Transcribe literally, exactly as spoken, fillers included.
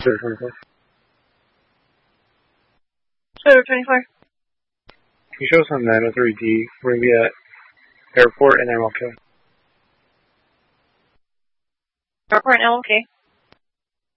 Twitter twenty-four. Twitter twenty-four. Can you show us on nine oh three D? We're going to be at Airport and M L K. Airport and M L K.